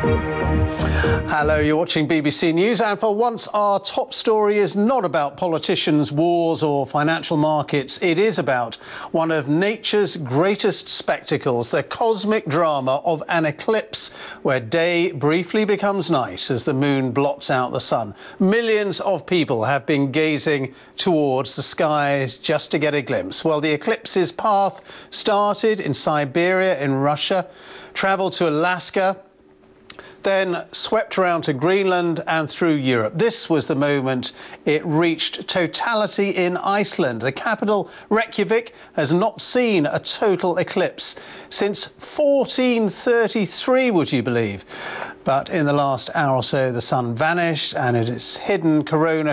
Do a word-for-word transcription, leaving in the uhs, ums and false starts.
Hello, you're watching B B C News, and for once our top story is not about politicians, wars or financial markets. It is about one of nature's greatest spectacles, the cosmic drama of an eclipse where day briefly becomes night as the moon blots out the sun. Millions of people have been gazing towards the skies just to get a glimpse. Well, the eclipse's path started in Siberia in Russia, travelled to Alaska, then swept around to Greenland and through Europe. This was the moment it reached totality in Iceland. The capital, Reykjavik, has not seen a total eclipse since fourteen thirty-three, would you believe? But in the last hour or so, the sun vanished and it is hidden corona